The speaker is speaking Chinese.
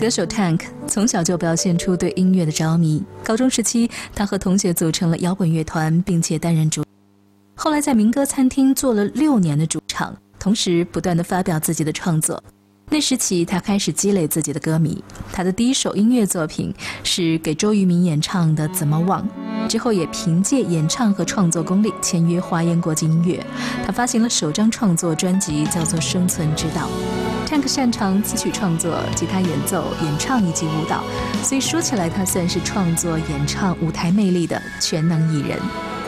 歌手 Tank 从小就表现出对音乐的着迷，高中时期他和同学组成了摇滚乐团，并且担任主。后来在民歌餐厅做了6年的主唱，同时不断地发表自己的创作。那时起，他开始积累自己的歌迷。他的第一首音乐作品是给周渝民演唱的《怎么忘》，之后也凭借演唱和创作功力签约华研国际音乐。他发行了首张创作专辑，叫做《生存之道》。Tank 擅长词曲创作、吉他演奏、演唱以及舞蹈，所以说起来他算是创作、演唱、舞台魅力的全能艺人。